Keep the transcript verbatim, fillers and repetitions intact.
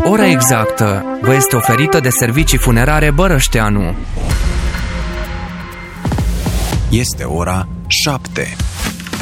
Ora exactă vă este oferită de Servicii Funerare Bărășteanu. Este ora șapte.